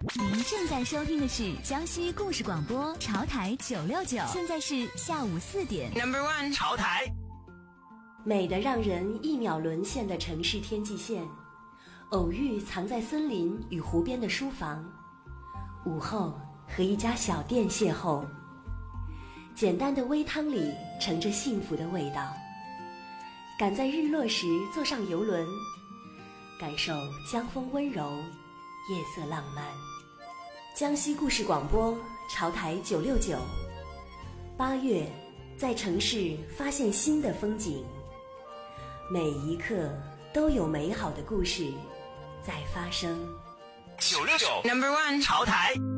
您正在收听的是江西故事广播潮台969，现在是下午4点。 Number one， 潮台。 美得让人一秒沦陷的城市天际线，偶遇藏在森林与湖边的书房，午后和一家小店邂逅，简单的微汤里盛着幸福的味道。赶在日落时坐上游轮，感受江风温柔，夜色浪漫。江西故事广播潮台969， 8月在城市发现新的风景，每一刻都有美好的故事在发生。 969 Number one， 潮台。